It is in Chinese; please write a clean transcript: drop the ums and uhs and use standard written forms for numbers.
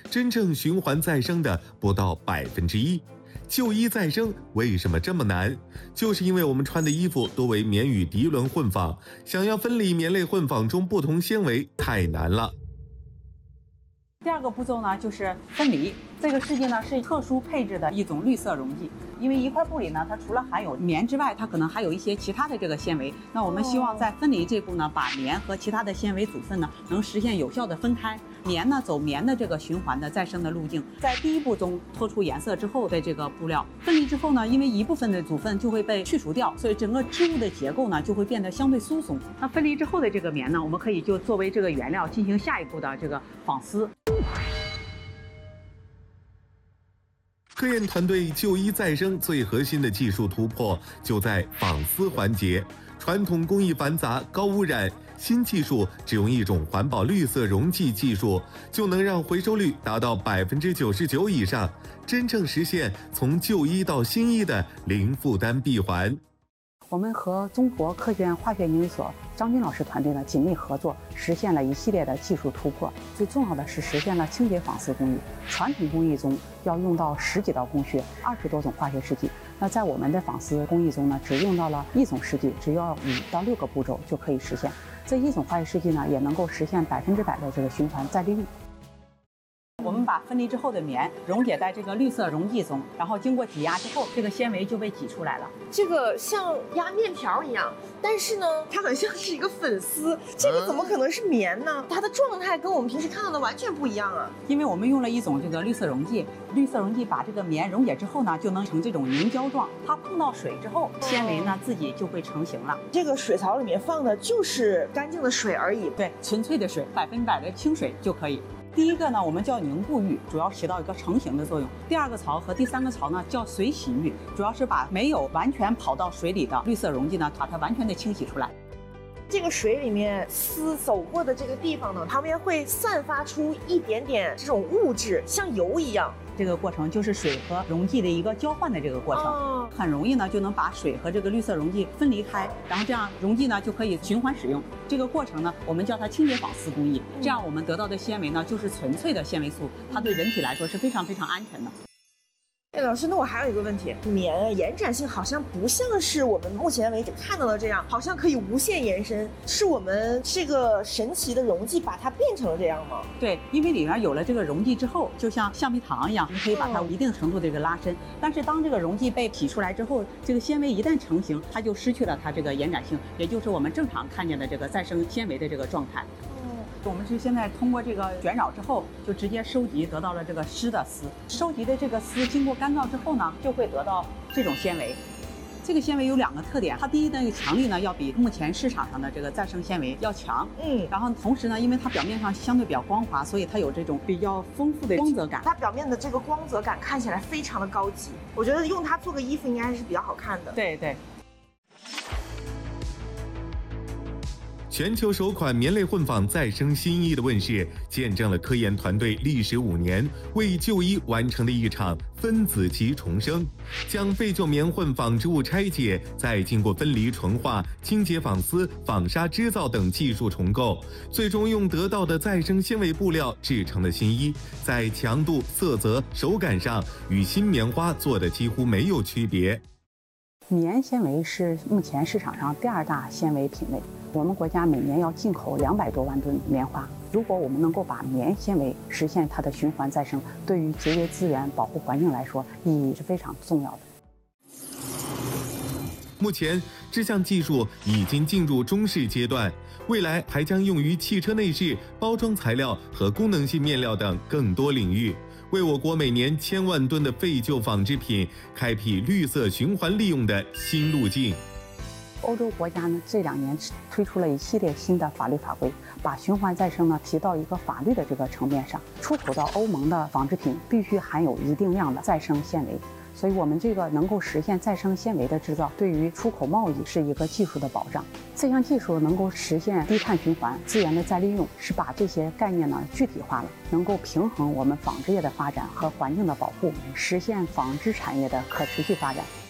真正循环再生的不到1%。旧衣再生为什么这么难？就是因为我们穿的衣服多为棉与涤纶混纺，想要分离棉类混纺中不同纤维太难了。 第二个步骤呢，就是分离。这个试剂呢是特殊配置的一种绿色溶剂，因为一块布里呢，它除了含有棉之外，它可能还有一些其他的这个纤维。那我们希望在分离这步呢，把棉和其他的纤维组分呢，能实现有效的分开。棉呢走棉的这个循环的再生的路径，在第一步中脱出颜色之后的这个布料分离之后呢，因为一部分的组分就会被去除掉，所以整个织物的结构呢就会变得相对疏松。那分离之后的这个棉呢，我们可以就作为这个原料进行下一步的这个纺丝。 科研团队旧衣再生最核心的技术突破就在纺丝环节。传统工艺繁杂、高污染，新技术只用一种环保绿色溶剂技术，就能让回收率达到99%以上，真正实现从旧衣到新衣的零负担闭环。 我们和中国科学院化学研究所张军老师团队呢紧密合作，实现了一系列的技术突破。最重要的是实现了清洁纺丝工艺。传统工艺中要用到10几道工序，20多种化学试剂。那在我们的纺丝工艺中呢，只用到了一种试剂，只要5到6个步骤就可以实现。这一种化学试剂呢，也能够实现100%的这个循环再利用。我们把分离之后的棉溶解在这个绿色溶剂中，然后经过挤压之后，这个纤维就被挤出来了。 这个像压面条一样，但是呢，它很像是一个粉丝。这个怎么可能是棉呢？它的状态跟我们平时看到的完全不一样啊！ 因为我们用了一种这个绿色溶剂，绿色溶剂把这个棉溶解之后呢，就能成这种凝胶状。它碰到水之后，纤维呢自己就会成型了。 这个水槽里面放的就是干净的水而已， 对，纯粹的水，100%的清水就可以。第一个呢，我们叫凝固浴，主要起到一个成型的作用。第二个槽和第三个槽呢，叫水洗浴，主要是把没有完全跑到水里的绿色溶剂呢，把它完全的清洗出来。 这个水里面丝走过的这个地方呢，旁边会散发出一点点这种物质，像油一样。 这个过程就是水和溶剂的一个交换的这个过程，很容易呢就能把水和这个绿色溶剂分离开，然后这样溶剂呢就可以循环使用。这个过程呢，我们叫它清洁纺丝工艺。这样我们得到的纤维呢，就是纯粹的纤维素，它对人体来说是非常非常安全的。 哎，老师，那我还有一个问题，棉延展性好像不像是我们目前为止看到的这样，好像可以无限延伸，是我们这个神奇的溶剂把它变成了这样吗？ 对，因为里面有了这个溶剂之后，就像橡皮糖一样，你可以把它一定程度的这个拉伸。但是当这个溶剂被挤出来之后，这个纤维一旦成型，它就失去了它这个延展性，也就是我们正常看见的这个再生纤维的这个状态。我们是现在通过这个卷扰之后，就直接收集得到了这个湿的丝。收集的这个丝经过干燥之后呢，就会得到这种纤维。这个纤维有2个特点，它第一呢，强力呢要比目前市场上的这个再生纤维要强。然后同时呢，因为它表面上相对比较光滑，所以它有这种比较丰富的光泽感。 它表面的这个光泽感看起来非常的高级，我觉得用它做个衣服应该还是比较好看的。 对对。 全球首款棉类混纺再生新衣的问世，见证了科研团队历时5年为旧衣完成的一场分子级重生，将废旧棉混纺织物拆解，再经过分离、纯化、清洁纺丝、纺纱织造等技术重构，最终用得到的再生纤维布料制成的新衣，在强度、色泽、手感上与新棉花做的几乎没有区别。 棉纤维是目前市场上第2大纤维品类，我们国家每年要进口200多万吨棉花。如果我们能够把棉纤维实现它的循环再生，对于节约资源、保护环境来说，意义是非常重要的。 目前，这项技术已经进入中试阶段，未来还将用于汽车内饰、包装材料和功能性面料等更多领域，为我国每年1000万吨的废旧纺织品开辟绿色循环利用的新路径。 欧洲国家呢，这2年推出了一系列新的法律法规，把循环再生呢提到一个法律的这个层面上。出口到欧盟的纺织品必须含有一定量的再生纤维，所以我们这个能够实现再生纤维的制造，对于出口贸易是一个技术的保障。这项技术能够实现低碳循环、资源的再利用，是把这些概念呢具体化了，能够平衡我们纺织业的发展和环境的保护，实现纺织产业的可持续发展。